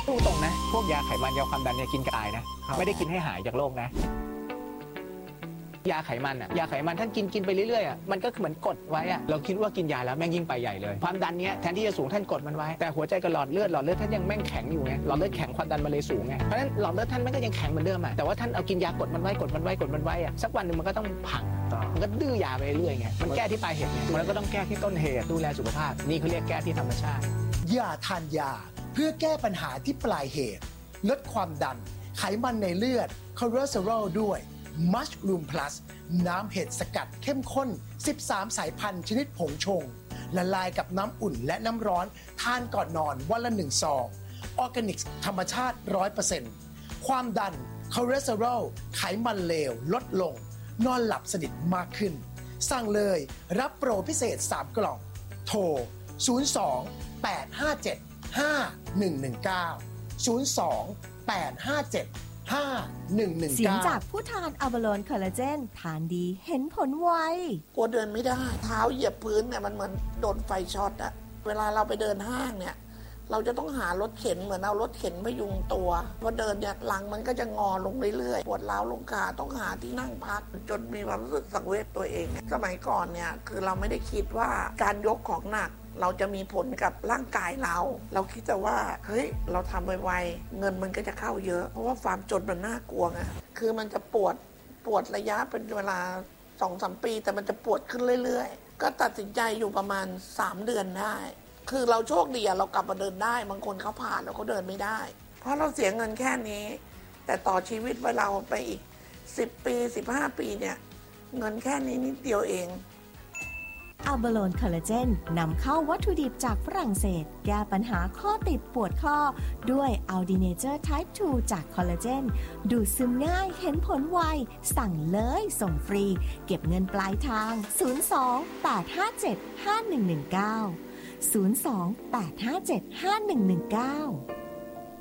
พูดตรงนะพวกยาไขมันยาความดันเนี่ยกินกระต่ายนะไม่ได้กินให้หายจากโรคนะยาไขมันท่านกินไปเรื่อยๆมันก็เหมือนกดไว้เราคิดว่ากินยาแล้วแม่งยิ่งไปใหญ่เลยความดันเนี้ยแทนที่จะสูงท่านกดมันไว้แต่หัวใจกับหลอดเลือดท่านยังแม่งแข็งอยู่ไงหลอดเลือดแข็งความดันมันเลยสูงไงเพราะฉะนั้นหลอดเลือดท่านมันก็ยังแข็งเหมือนเดิมแต่ว่าท่านเอากินยากดมันไว้สักวันนึงมันก็ต้องพังมันก็ดื้อยาไปเรื่อยไงมันแก้ที่ปลายเหตุมันก็ต้องแก้ที่ต้นเหตุดูแลสุขภาพนี่เขาเรียกแก้ที่ธรรมชาติอย่าทานยาเพื่อแก้ปัญหาที่ปลายเหตุลดความดันไขมันในเลือดคอเลสเตอรอลด้วยมัชรูมพลัสน้ำเห็ดสกัดเข้มข้น13สายพันธุ์ชนิดผงชงละลายกับน้ำอุ่นและน้ำร้อนทานก่อนนอนวันละ1 ซองออร์แกนิกธรรมชาติ 100% ความดันคอเลสเตอรอลไขมันเลวลดลงนอนหลับสนิทมากขึ้นสั่งเลยรับโปรพิเศษ3 กล่องโทร02 857 5119 02 857 5119 เสียงจากผู้ทานอะบาโลนคอลลาเจนทานดีเห็นผลไวกลัวเดินไม่ได้เท้าเหยียบพื้นเนี่ยมันเหมือนโดนไฟช็อตอะเวลาเราไปเดินห้างเนี่ยเราจะต้องหารถเข็นเหมือนเอารถเข็นพยุงตัวพอเดินเนี่ยหลังมันก็จะงอลงเรื่อยๆปวดร้าวลงขาต้องหาที่นั่งพักจนมีความรู้สึกสังเวชตัวเองสมัยก่อนเนี่ยคือเราไม่ได้คิดว่าการยกของหนักเราจะมีผลกับร่างกายเราคิดแต่ว่าเฮ้ยเราทำไวๆเงินมันก็จะเข้าเยอะเพราะว่าความจนมันน่ากลัวไงคือมันจะปวดระยะเป็นเวลา 2-3 ปีแต่มันจะปวดขึ้นเรื่อยๆก็ตัดสินใจอยู่ประมาณ3 เดือนได้คือเราโชคดีเรากลับมาเดินได้บางคนเขาผ่านแล้วเขาเดินไม่ได้เพราะเราเสียเงินแค่นี้แต่ต่อชีวิตเราไปอีก10 ปี15 ปีเนี่ยเงินแค่นี้นิดเดียวเองอะบาโลนคอลลาเจนนำเข้าวัตถุดิบจากฝรั่งเศสแก้ปัญหาข้อติดปวดข้อด้วยอัลดีเนเจอร์ไทป์ 2 จากคอลลาเจนดูดซึมง่ายเห็นผลไวสั่งเลยส่งฟรีเก็บเงินปลายทาง02 857 5119 02 857 5119